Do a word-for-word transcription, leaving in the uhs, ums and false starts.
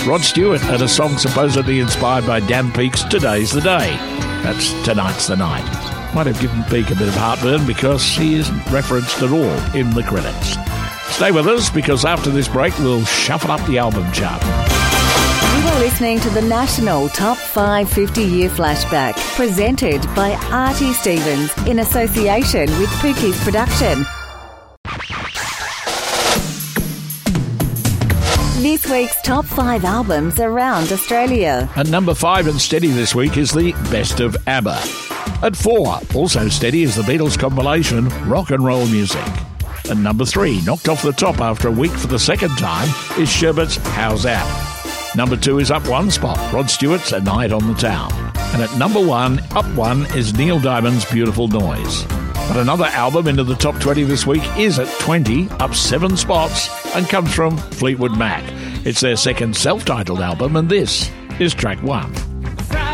Rod Stewart and a song supposedly inspired by Dan Peake's Today's the Day. That's Tonight's the Night. Might have given Peake a bit of heartburn because he isn't referenced at all in the credits. Stay with us because after this break we'll shuffle up the album chart. You are listening to the National Top five fifty-Year Flashback, presented by Artie Stevens in association with Pookie's Production. This week's top five albums around Australia. At number five and steady this week is the Best of ABBA. At four, also steady, is the Beatles compilation Rock and Roll Music. At number three, knocked off the top after a week for the second time, is Sherbert's How's That? Number two is up one spot, Rod Stewart's A Night on the Town. And at number one, up one, is Neil Diamond's Beautiful Noise. But another album into the top twenty this week is at twenty, up seven spots, and comes from Fleetwood Mac. It's their second self-titled album, and this is track one.